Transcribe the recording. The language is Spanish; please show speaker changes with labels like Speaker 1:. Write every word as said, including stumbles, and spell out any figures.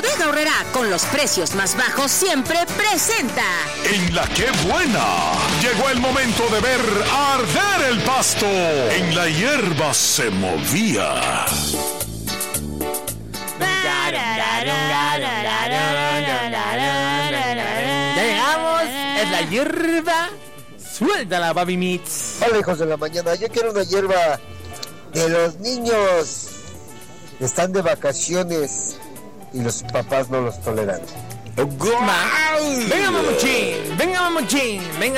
Speaker 1: Bodega Aurrerá, con los precios más bajos, siempre presenta.
Speaker 2: En La Qué Buena, llegó el momento de ver arder el pasto. En la hierba se movía.
Speaker 3: Ya llegamos, es la hierba. Suéltala, Baby Meats.
Speaker 4: Hola, hijos de la mañana, yo quiero una hierba de los niños. Están de vacaciones y los papás no los toleran.
Speaker 3: Venga, mamuchín, venga, mamuchín, venga.